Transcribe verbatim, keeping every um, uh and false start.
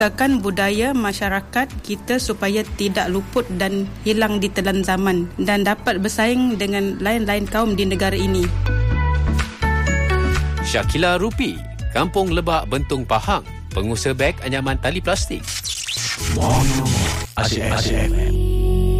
Tekan budaya masyarakat kita supaya tidak luput dan hilang ditelan zaman dan dapat bersaing dengan lain-lain kaum di negara ini. Syakila Rupi, Kampung Lebak Bentung Pahang, pengusaha beg anyaman tali plastik. Mono Asyik F M.